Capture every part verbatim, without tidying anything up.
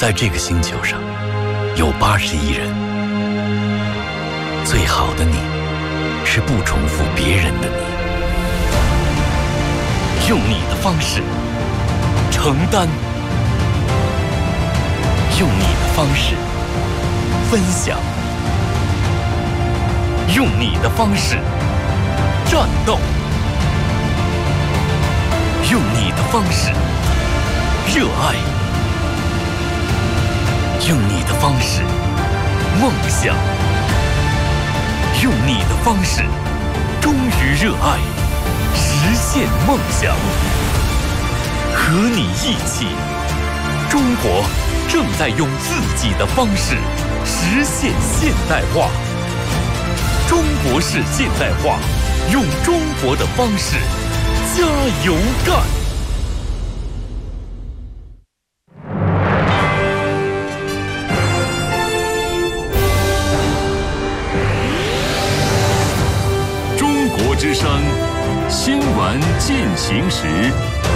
在这个星球上有八十亿人，最好的你是不重复别人的你，用你的方式承担，用你的方式分享，用你的方式战斗，用你的方式热爱，用你的方式梦想，用你的方式忠于热爱，实现梦想。和你一起，中国正在用自己的方式实现现代化。中国式现代化，用中国的方式加油干！ 中国之声新闻进行时。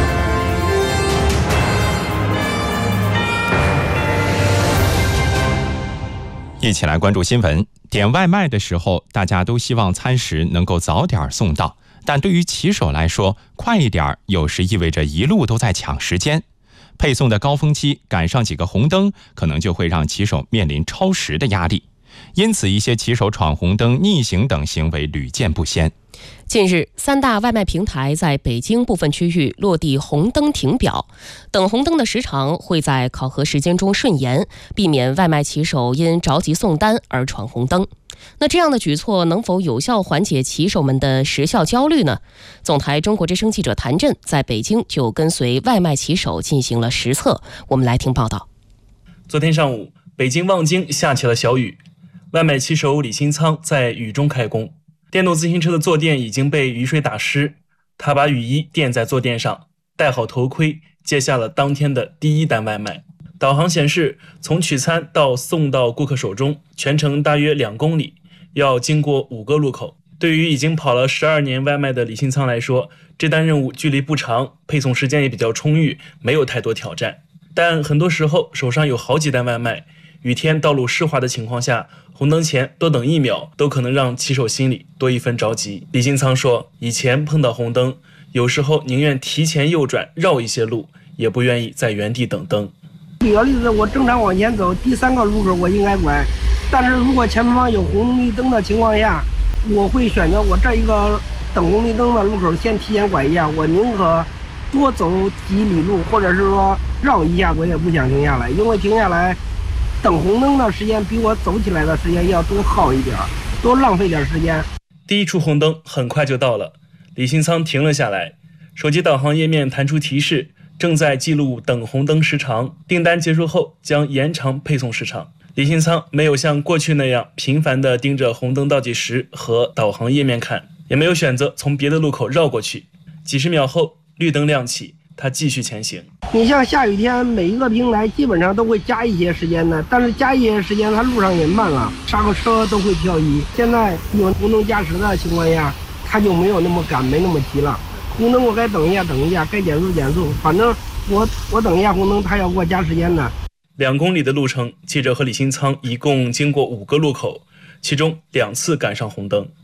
一起来关注新闻。点外卖的时候，大家都希望餐食能够早点送到，但对于骑手来说，快一点有时意味着一路都在抢时间。配送的高峰期赶上几个红灯，可能就会让骑手面临超时的压力。因此，一些骑手闯红灯、逆行等行为屡见不鲜。 近日，三大外卖平台在北京部分区域落地红灯停表，等红灯的时长会在考核时间中顺延，避免外卖骑手因着急送单而闯红灯。那这样的举措能否有效缓解骑手们的时效焦虑呢？总台中国之声记者谭震在北京就跟随外卖骑手进行了实测，我们来听报道。 昨天上午，北京望京下起了小雨，外卖骑手李新仓在雨中开工。电动自行车的坐垫已经被雨水打湿，他把雨衣垫在坐垫上，戴好头盔，接下了当天的第一单外卖。导航显示，从取餐到送到顾客手中，全程大约两公里，要经过五个路口。对于已经跑了十二年外卖的李新仓来说，这单任务距离不长，配送时间也比较充裕，没有太多挑战。但很多时候手上有好几单外卖，雨天道路湿滑的情况下，红灯前多等一秒都可能让骑手心里多一分着急。李新仓说，以前碰到红灯，有时候宁愿提前右转绕一些路，也不愿意在原地等灯。 举个例子，我正常往前走，第三个路口我应该拐，但是如果前方有红绿灯的情况下，我会选择我这一个等红绿灯的路口先提前拐一下，我宁可多走几里路，或者是说绕一下，我也不想停下来，因为停下来等红灯的时间比我走起来的时间要多耗一点，多浪费点时间。 第一处红灯很快就到了，李新仓停了下来，手机导航页面弹出提示，正在记录等红灯时长，订单结束后将延长配送时长。李新仓没有像过去那样频繁地盯着红灯倒计时和导航页面看，也没有选择从别的路口绕过去。几十秒后，绿灯亮起，他继续前行。 你像下雨天，每一个平台基本上都会加一些时间的，但是加一些时间，它路上也慢了，刹个车都会漂移。现在有红灯加时的情况下，它就没有那么赶，没那么急了。红灯我该等一下，等一下，该减速减速，反正我我等一下红灯，它要给我加时间的。 两公里的路程，记者和李新仓一共经过五个路口，其中两次赶上红灯。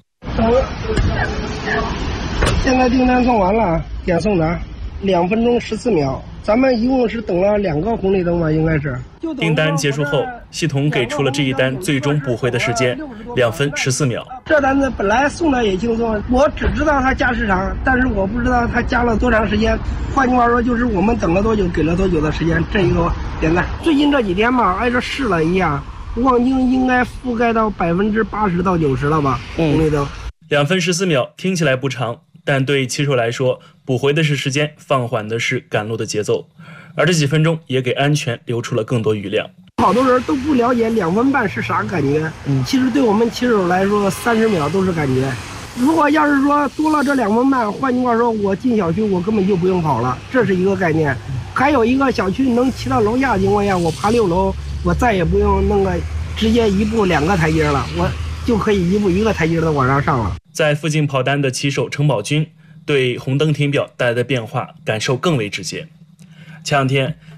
现在订单送完了，点送达，两分钟十四秒。咱们一共是等了两个红绿灯吧，应该是。 订单结束后，系统给出了这一单最终补回的时间，两分十四秒。 这单子本来送的也轻松，我只知道它加时长，但是我不知道它加了多长时间。换句话说，就是我们等了多久，给了多久的时间。这一个点赞。最近这几天吧，挨着试了一下，望京应该覆盖到百分之八十到九十了吧，红绿灯。 两分十四秒听起来不长，但对骑手来说，补回的是时间，放缓的是赶路的节奏，而这几分钟也给安全留出了更多余量。 好多人都不了解两分半是啥感觉，嗯，其实对我们骑手来说，三十秒都是感觉。如果要是说多了这两分半，换句话说，我进小区我根本就不用跑了，这是一个概念。还有一个小区能骑到楼下的情况下，我爬六楼，我再也不用弄个直接一步两个台阶了，我就可以一步一个台阶的往上上了。 在附近跑单的骑手程宝军对红灯停表带来的变化感受更为直接。前两天，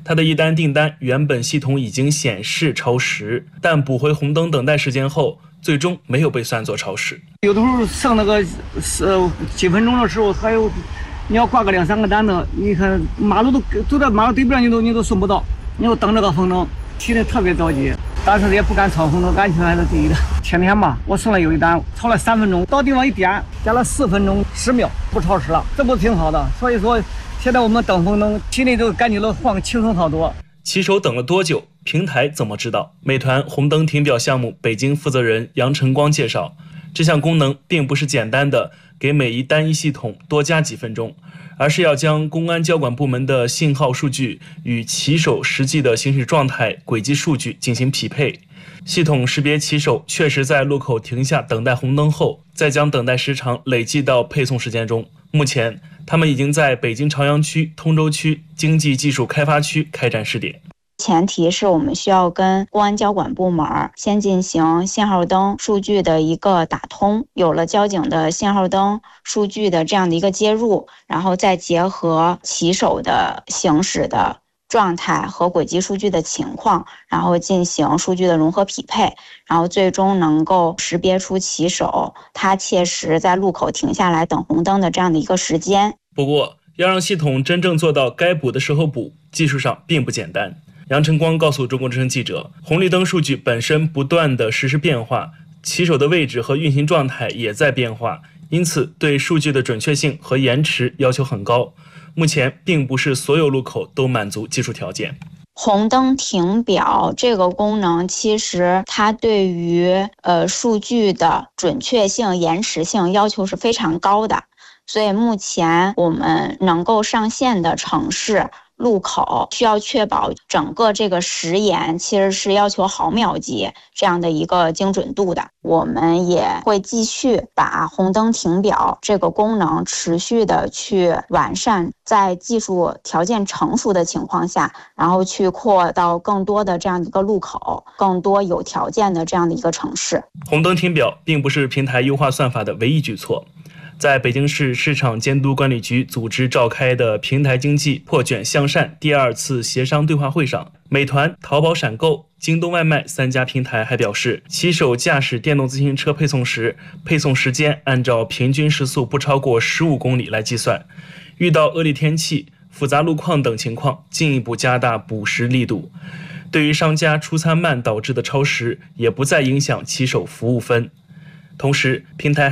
他的一单订单原本系统已经显示超时，但补回红灯等待时间后，最终没有被算作超时。 有的时候剩那个呃几分钟的时候，还有你要挂个两三个单子，你看马路都走在马路对边你都你都送不到，你要等这个红灯，心里特别着急，但是也不敢闯红灯，安全还是第一的。前天吧，我送了有一单，超了三分钟，到地方一点，加了四分钟十秒，不超时了，这不挺好的？所以说。现在我们等红灯，心里都感觉到放轻松好多。 骑手等了多久？平台怎么知道？美团红灯停表项目北京负责人杨晨光介绍，这项功能并不是简单的给每一单一系统多加几分钟，而是要将公安交管部门的信号数据与骑手实际的行驶状态、轨迹数据进行匹配。系统识别骑手确实在路口停下等待红灯后，再将等待时长累计到配送时间中。目前他们已经在北京朝阳区、通州区经济技术开发区开展试点。 前提是我们需要跟公安交管部门先进行信号灯数据的一个打通，有了交警的信号灯数据的这样的一个接入，然后再结合骑手的行驶的状态和轨迹数据的情况，然后进行数据的融合匹配，然后最终能够识别出骑手他切实在路口停下来等红灯的这样的一个时间。 不过，要让系统真正做到该补的时候补，技术上并不简单。杨晨光告诉中国之声记者，红绿灯数据本身不断的实时变化，骑手的位置和运行状态也在变化，因此对数据的准确性和延迟要求很高。目前并不是所有路口都满足技术条件。 红灯停表这个功能，其实它对于呃数据的准确性、延迟性要求是非常高的，所以目前我们能够上线的城市路口需要确保整个这个时延其实是要求毫秒级这样的一个精准度的。我们也会继续把红灯停表这个功能持续的去完善，在技术条件成熟的情况下，然后去扩到更多的这样的一个路口，更多有条件的这样的一个城市。 红灯停表并不是平台优化算法的唯一举措。在北京市市场监督管理局组织召开的平台经济破卷向善第二次协商对话会上，美团、淘宝闪购、京东外卖三家平台还表示，骑手驾驶电动自行车配送时，配送时间按照平均时速不超过十五公里来计算，遇到恶劣天气、复杂路况等情况，进一步加大补时力度。对于商家出餐慢导致的超时，也不再影响骑手服务分。同时，平台